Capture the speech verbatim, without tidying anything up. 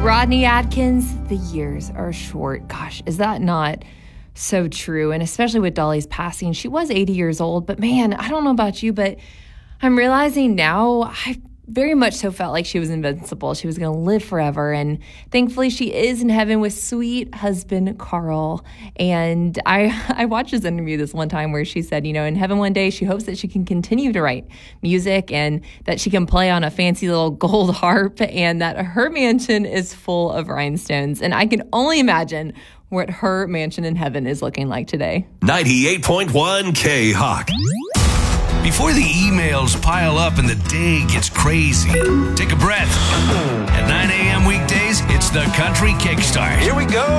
Rodney Atkins, the years are short. Gosh, is that not so true? And especially with Dolly's passing, she was eighty years old, but man, I don't know about you, but I'm realizing now I very much so felt like she was invincible. She was going to live forever. And thankfully she is in heaven with sweet husband Carl. And I, I watched this interview this one time where she said, you know, in heaven one day, she hopes that she can continue to write music and that she can play on a fancy little gold harp and that her mansion is full of rhinestones. And I can only imagine what her mansion in heaven is looking like today. ninety-eight point one K-Hawk. Before the emails pile up and the day gets crazy, take a breath. At nine a.m. weekdays, it's the Country Kickstart. Here we go.